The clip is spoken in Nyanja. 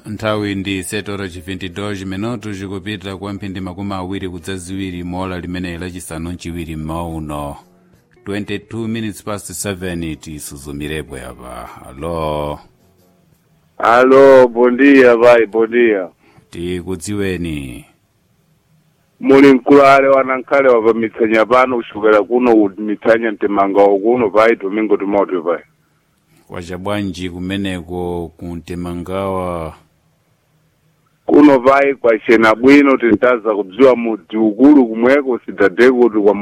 nthawi ndi 7:22 minutu zikupita kwa mphindi makumi awiri kudza ziwiri mola limene lachisanu mchiwiri mmawa uno 22 minutes past 7 tisuzumirepo apa. Alo, bondia vai, bondia. Tikudziweni. Muli mkulale wanankhale wa mitsanya pano kushukira kuno mitsanya mtemangawo kuno vai Domingo Timoto vai. Kwacha bwanji kumeneko kuntemangawa kuno vai kwa shena bwino tintaza kudziwa mudzi ukulu kumweko sidadeko kwa